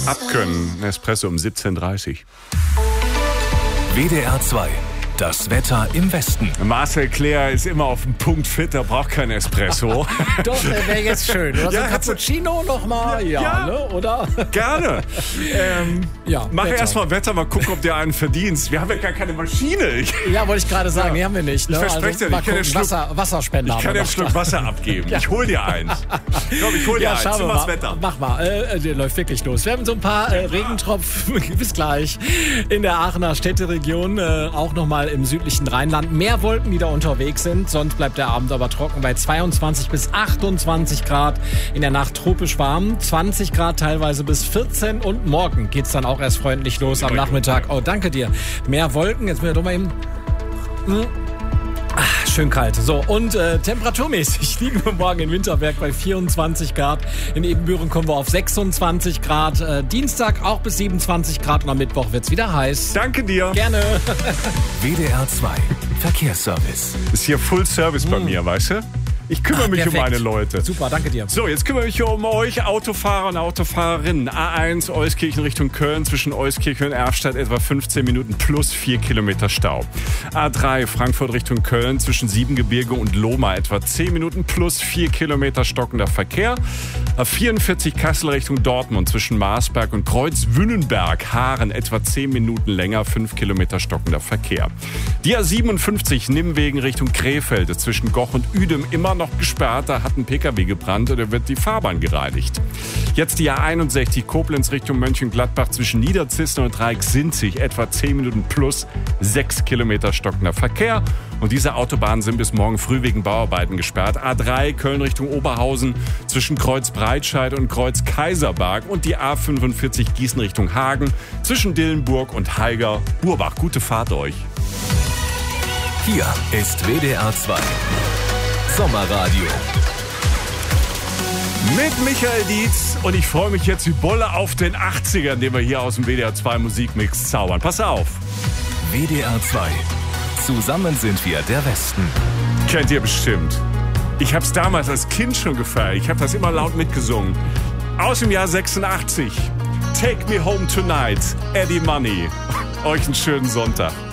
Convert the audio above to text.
abkönnen. Ein Espresso um 17:30 Uhr. WDR 2. Das Wetter im Westen. Marcel Claire ist immer auf dem Punkt fit, er braucht kein Espresso. Doch, wäre jetzt schön. Oder so ein Cappuccino nochmal? Ja, ne? Oder? Gerne. Mach erstmal Wetter, mal gucken, ob der einen verdienst. Wir haben ja gar keine Maschine. Ja, wollte ich gerade sagen, die haben wir nicht. Ne? Ich verspreche dir, ich kann Wasserspender. Ich kann dir einen Schluck Wasser abgeben. Ich hol dir eins. Komm, ich hol dir eins. Schauen wir mal mal. das Wetter. Mach mal, der läuft wirklich los. Wir haben so ein paar Regentropfen, bis gleich, in der Aachener Städteregion, auch nochmal im südlichen Rheinland. Mehr Wolken, die da unterwegs sind, sonst bleibt der Abend aber trocken bei 22 bis 28 Grad. In der Nacht tropisch warm, 20 Grad teilweise bis 14 und morgen geht's dann auch erst freundlich los am Nachmittag. Oh, danke dir. Mehr Wolken, jetzt müssen wir doch mal eben... Schön kalt. So, und temperaturmäßig liegen wir morgen in Winterberg bei 24 Grad. In Ebenbüren kommen wir auf 26 Grad. Dienstag auch bis 27 Grad und am Mittwoch wird's wieder heiß. Danke dir. Gerne. WDR 2. Verkehrsservice. Ist hier Full Service bei mir, weißt du? Ich kümmere mich um meine Leute. Super, danke dir. So, jetzt kümmere ich mich um euch, Autofahrer und Autofahrerinnen. A1 Euskirchen Richtung Köln, zwischen Euskirchen und Erfstadt etwa 15 Minuten plus 4 Kilometer Stau. A3 Frankfurt Richtung Köln, zwischen Siebengebirge und Lohmar etwa 10 Minuten plus 4 Kilometer stockender Verkehr. A44 Kassel Richtung Dortmund, zwischen Marsberg und Kreuzwünnenberg, Haaren etwa 10 Minuten länger, 5 Kilometer stockender Verkehr. Die A57 Nimwegen Richtung Krefeld, zwischen Goch und Uedem immer noch gesperrt, da hat ein PKW gebrannt oder wird die Fahrbahn gereinigt. Jetzt die A61 Koblenz Richtung Mönchengladbach, zwischen Niederzissen und Dreieck-Sinzig etwa 10 Minuten plus 6 Kilometer stockender Verkehr. Und diese Autobahnen sind bis morgen früh wegen Bauarbeiten gesperrt. A3 Köln Richtung Oberhausen, zwischen Kreuz Breitscheid und Kreuz Kaiserberg und die A45 Gießen Richtung Hagen, zwischen Dillenburg und Haiger-Urbach. Gute Fahrt euch. Hier ist WDR 2. Sommerradio. Mit Michael Dietz und ich freue mich jetzt wie Bolle auf den 80ern, den wir hier aus dem WDR 2 Musikmix zaubern. Pass auf. WDR 2. Zusammen sind wir der Westen. Kennt ihr bestimmt. Ich habe es damals als Kind schon gefeiert. Ich habe das immer laut mitgesungen. Aus dem Jahr 86. Take Me Home Tonight, Eddie Money. Euch einen schönen Sonntag.